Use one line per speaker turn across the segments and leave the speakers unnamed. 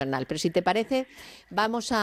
Pero si te parece, vamos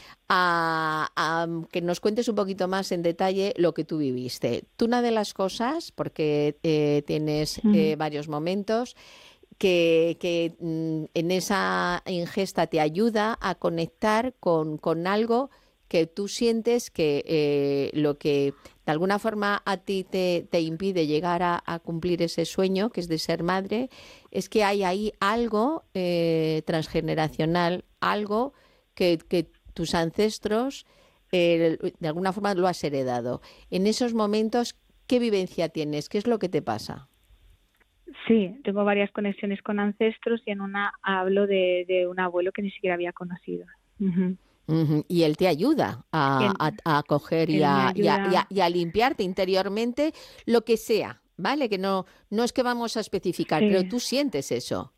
a que nos cuentes un poquito más en detalle lo que tú viviste. Tú una de las cosas, porque tienes varios momentos, que en esa ingesta te ayuda a conectar con algo que tú sientes que lo que de alguna forma a ti te impide llegar a cumplir ese sueño, que es de ser madre, es que hay ahí algo transgeneracional, algo que tus ancestros de alguna forma lo has heredado. En esos momentos, ¿qué vivencia tienes? ¿Qué es lo que te pasa?
Sí, tengo varias conexiones con ancestros y en una hablo de un abuelo que ni siquiera había conocido. Ujú.
Ujú. Y él te ayuda
Y
a coger y
él me ayuda.
y a limpiarte interiormente lo que sea, ¿vale? Que no es que vamos a especificar, pero
Sí,
tú sientes eso.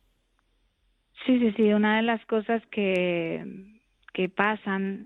sí. Una de las cosas que pasan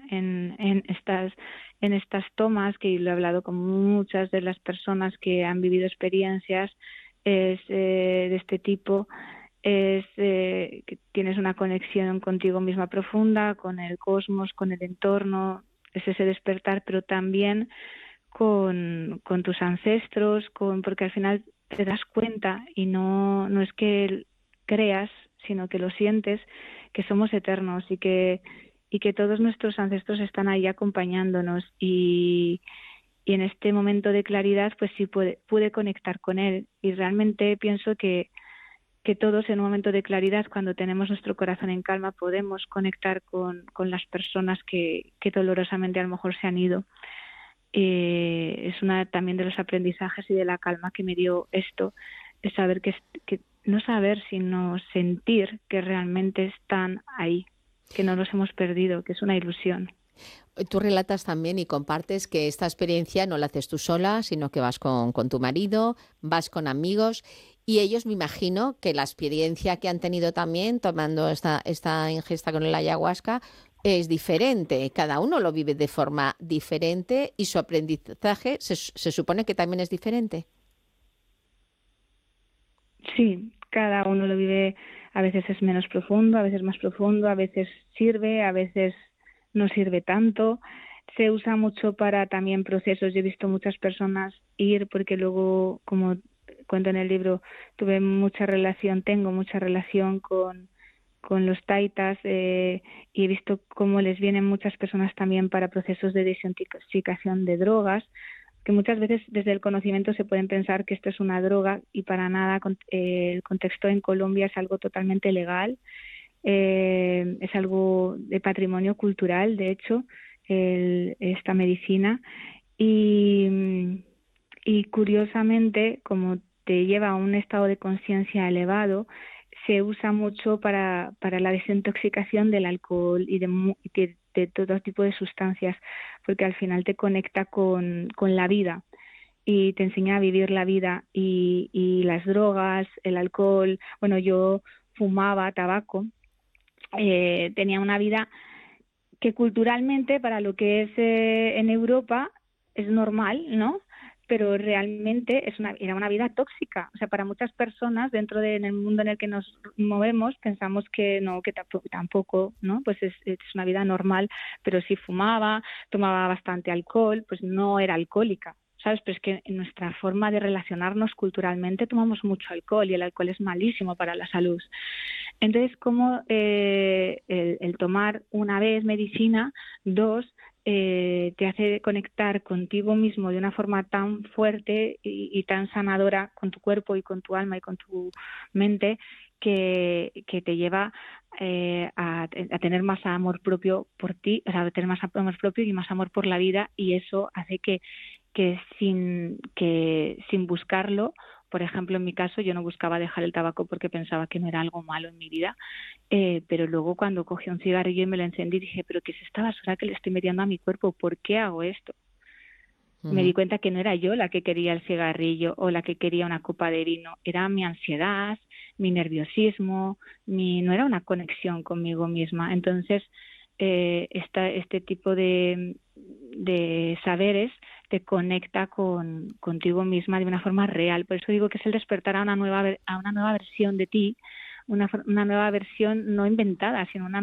en estas tomas, que lo he hablado con muchas de las personas que han vivido experiencias es, de este tipo, es que tienes una conexión contigo misma profunda, con el cosmos, con el entorno, es ese despertar, pero también con tus ancestros, porque al final te das cuenta y no es que creas, sino que lo sientes, que somos eternos y que todos nuestros ancestros están ahí acompañándonos y en este momento de claridad pues sí pude conectar con él y realmente pienso que todos en un momento de claridad, cuando tenemos nuestro corazón en calma, podemos conectar con las personas que dolorosamente a lo mejor se han ido. Es una también de los aprendizajes y de la calma que me dio esto, es saber que no saber, sino sentir que realmente están ahí, que no los hemos perdido, que es una ilusión.
Tú relatas también y compartes que esta experiencia no la haces tú sola, sino que vas con tu marido, vas con amigos y ellos me imagino que la experiencia que han tenido también tomando esta ingesta con el ayahuasca es diferente. Cada uno lo vive de forma diferente y su aprendizaje se supone que también es diferente.
Sí, cada uno lo vive, a veces es menos profundo, a veces más profundo, a veces sirve, a veces no sirve tanto. Se usa mucho para también procesos. Yo he visto muchas personas ir porque luego, como cuento en el libro, tengo mucha relación con los taitas y he visto cómo les vienen muchas personas también para procesos de desintoxicación de drogas que muchas veces desde el conocimiento se pueden pensar que esto es una droga y para nada el contexto en Colombia es algo totalmente legal, es algo de patrimonio cultural, de hecho, esta medicina y, y curiosamente, como te lleva a un estado de conciencia elevado, se usa mucho para la desintoxicación del alcohol de todo tipo de sustancias, porque al final te conecta con la vida y te enseña a vivir la vida y las drogas, el alcohol. Bueno, yo fumaba tabaco, tenía una vida que culturalmente para lo que es en Europa es normal, ¿no? Pero realmente era una vida tóxica. O sea, para muchas personas dentro en el mundo en el que nos movemos pensamos que no, que tampoco, ¿no? Pues es una vida normal, pero si fumaba, tomaba bastante alcohol, pues no era alcohólica. ¿Sabes? Pero es que en nuestra forma de relacionarnos culturalmente tomamos mucho alcohol y el alcohol es malísimo para la salud. Entonces, como el tomar una vez medicina, dos, te hace conectar contigo mismo de una forma tan fuerte y tan sanadora con tu cuerpo y con tu alma y con tu mente que te lleva a tener más amor propio por ti, o sea, a tener más amor propio y más amor por la vida y eso hace que sin buscarlo, por ejemplo, en mi caso, yo no buscaba dejar el tabaco porque pensaba que no era algo malo en mi vida, pero luego cuando cogí un cigarrillo y me lo encendí, dije, pero ¿qué es esta basura que le estoy metiendo a mi cuerpo? ¿Por qué hago esto? Me di
Ujú.
cuenta que no era yo la que quería el cigarrillo o la que quería una copa de vino, era mi ansiedad, mi nerviosismo, no era una conexión conmigo misma. Entonces, este tipo de saberes te conecta contigo misma de una forma real. Por eso digo que es el despertar a una nueva versión de ti, una nueva versión no inventada, sino una